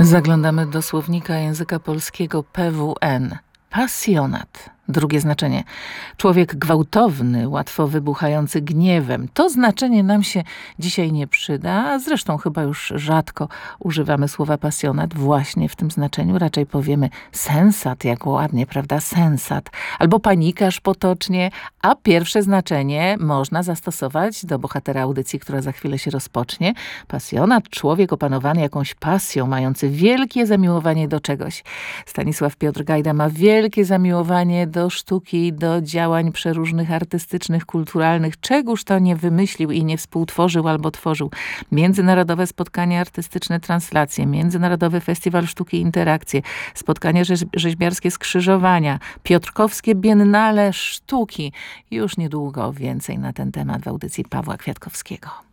Zaglądamy do słownika języka polskiego PWN. Pasjonat. Drugie znaczenie. Człowiek gwałtowny, łatwo wybuchający gniewem. To znaczenie nam się dzisiaj nie przyda, a zresztą chyba już rzadko używamy słowa pasjonat właśnie w tym znaczeniu. Raczej powiemy sensat, jak ładnie, prawda? Sensat. Albo panikarz potocznie, a pierwsze znaczenie można zastosować do bohatera audycji, która za chwilę się rozpocznie. Pasjonat, człowiek opanowany jakąś pasją, mający wielkie zamiłowanie do czegoś. Stanisław Piotr Gajda ma wielkie zamiłowanie do sztuki, do działań przeróżnych artystycznych, kulturalnych. Czegóż to nie wymyślił i nie współtworzył albo tworzył. Międzynarodowe spotkania artystyczne, translacje, Międzynarodowy Festiwal Sztuki i Interakcje, spotkanie rzeźbiarskie Skrzyżowania, Piotrkowskie Biennale Sztuki. Już niedługo więcej na ten temat w audycji Pawła Kwiatkowskiego.